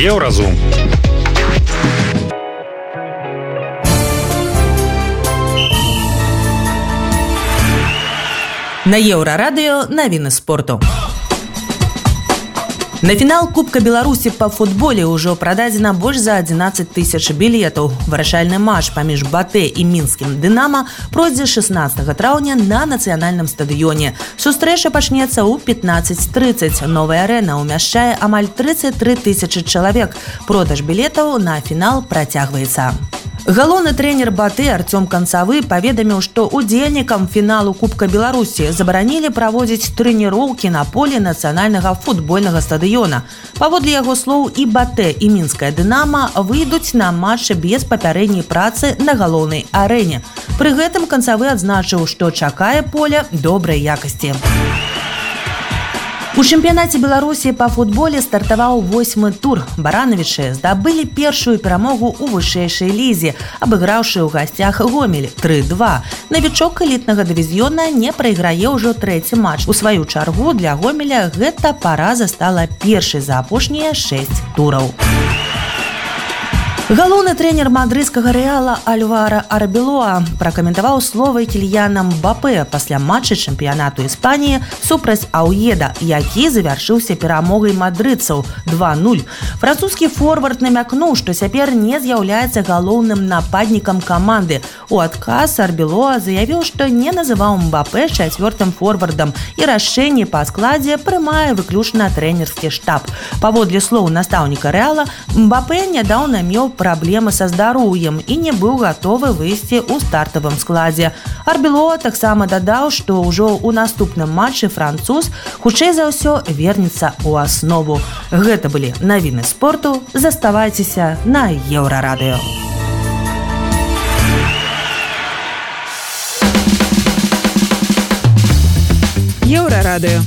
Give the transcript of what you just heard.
Еўразум. На Еўрарадыё навіны спорту. На фінал Кубка Беларусі па футболе ўжо прададзена больш за 11 тысяч білетаў. Вырашальны матч паміж Батэ і мінскім Дынама пройдзе 16 траўня на нацыянальным стадыёне. Сустрэча пачнецца ў 15:30. Новая арэна ўмяшчае амаль 33 тысячы чалавек. Продаж білетаў на фінал працягваецца. Галоўны трэнер Батэ Артём Канцавы паведаміў, што удзельнікам фіналу Кубка Беларусі забаранілі праводзіць трэніроўкі на поле нацыянальнага футбольнага стадыёна. Паводле яго слоў, і Батэ, і мінская Дынама выйдуць на матчы без папярэдняй працы на галоўнай арэне. Пры гэтым Канцавы адзначыў, што чакае поле добрай якасці. У чэмпіянаце Беларусі па футболе стартаваў 8-й тур. Баранавічы здабылі першую перамогу ў вышэйшай лізе, абыграўшы ў гасцях Гомель 3-2. Навічок элітнага дывізіёна не прайграе ўжо трэці матч. У сваю чаргу для Гомеля гэта параза стала першай за апошнія 6 тураў. Галоўны трэнер мадрыдскага Рэала Альваро Арбелоа пракаментаваў словы Кіліяна Мбапэ пасля матча чэмпіянату Іспаніі супраць Ауеда, які завяршыўся перамогай мадрыдцаў 2-0. Французскі форвард намякнуў, што цяпер не з'яўляецца галоўным нападнікам каманды. У адказ Арбелоа заявіў, што не называў Мбапэ чацвёртым форвардам і рашэнне па складзе прымае выключна трэнерскі штаб. Паводле слоў настаўніка Рэала, Мбапэ нядаўна меў праблемы са здароўем і не быў гатовы выйсці ў стартавым складзе. Арбелоа таксама дадаў, што ўжо ў наступным матчы француз хутчэй за ўсё вернецца ў аснову. Гэта былі навіны спорту. Заставайцеся на Еўрарадыё. Еўрарадыё.